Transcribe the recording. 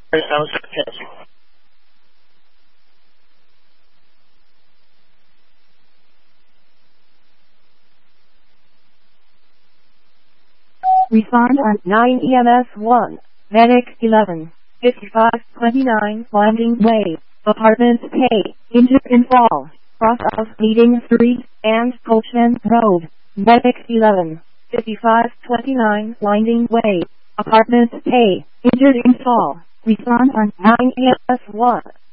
Respond on 9 EMS 1, Medic 11, 5529 Landing Way, Apartments K, injured in fall, cross of Meeting Street, and Coachman Road, Medic 11, 5529 Landing Way, Apartments K, injured in fall. Respond on 9 EMS 1.